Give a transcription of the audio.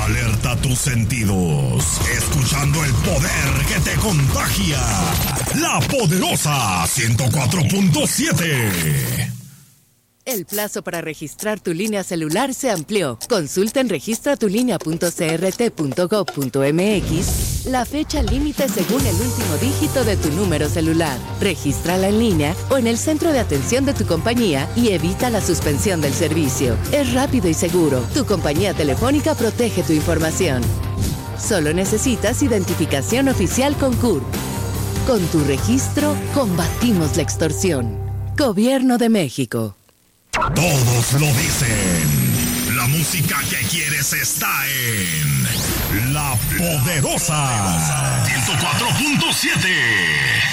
Alerta tus sentidos, escuchando el poder que te contagia. La Poderosa 104.7. El plazo para registrar tu línea celular se amplió. Consulta en registratulinea.crt.gov.mx la fecha límite según el último dígito de tu número celular. Regístrala en línea o en el centro de atención de tu compañía y evita la suspensión del servicio. Es rápido y seguro. Tu compañía telefónica protege tu información. Solo necesitas identificación oficial con CURP. Con tu registro, combatimos la extorsión. Gobierno de México. Todos lo dicen. La música que quieres está en La Poderosa 104.7.